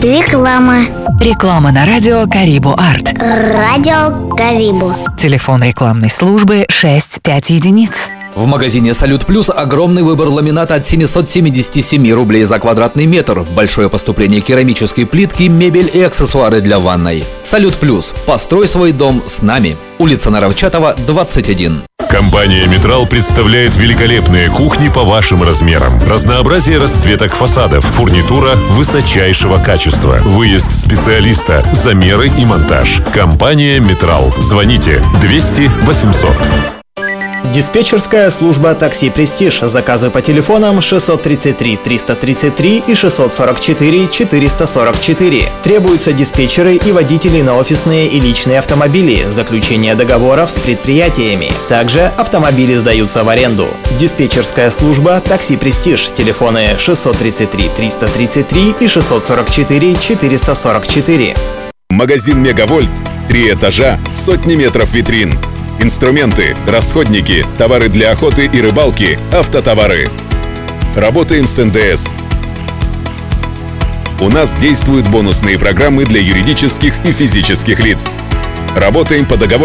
Реклама. Реклама на радио Карибу Арт. Радио Карибу. Телефон рекламной службы 65 единиц. В магазине «Салют Плюс» огромный выбор ламината от 777 рублей за квадратный метр, большое поступление керамической плитки, мебель и аксессуары для ванной. «Салют Плюс». Построй свой дом с нами. Улица Наровчатова, 21. Компания «Метрал» представляет великолепные кухни по вашим размерам. Разнообразие расцветок фасадов, фурнитура высочайшего качества. Выезд специалиста, замеры и монтаж. Компания «Метрал». Звоните 200 800. Диспетчерская служба «Такси Престиж». Заказы по телефонам 633 333 и 644 444. Требуются диспетчеры и водители на офисные и личные автомобили, заключение договоров с предприятиями. Также автомобили сдаются в аренду. Диспетчерская служба «Такси Престиж». Телефоны 633 333 и 644 444. Магазин «Мегавольт». 3 этажа, сотни метров витрин. Инструменты, расходники, товары для охоты и рыбалки, автотовары. Работаем с НДС. У нас действуют бонусные программы для юридических и физических лиц. Работаем по договору